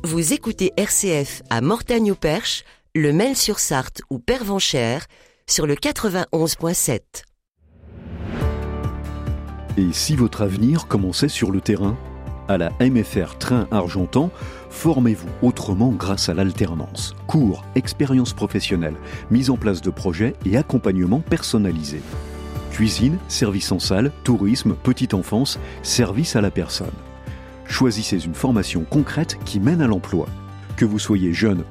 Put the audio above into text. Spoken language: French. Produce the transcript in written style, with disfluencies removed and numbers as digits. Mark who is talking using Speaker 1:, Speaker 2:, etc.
Speaker 1: Vous écoutez RCF à Mortagne-au-Perche, le Maine-sur-Sarthe ou Pervenchères sur le 91.7.
Speaker 2: Et si votre avenir commençait sur le terrain ? À la MFR Train Argentan, formez-vous autrement grâce à l'alternance. Cours, expériences professionnelles, mise en place de projets et accompagnement personnalisé. Cuisine, service en salle, tourisme, petite enfance, service à la personne. Choisissez une formation concrète qui mène à l'emploi. Que vous soyez jeune